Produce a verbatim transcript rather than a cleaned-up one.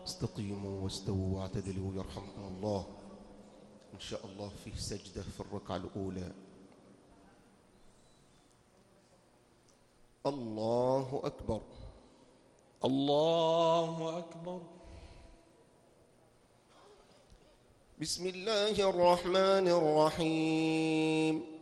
استقيموا واستووا واعتدلوا يرحمكم الله. إن شاء الله فيه سجدة في الركعة الأولى. الله أكبر. الله أكبر. بسم الله الرحمن الرحيم.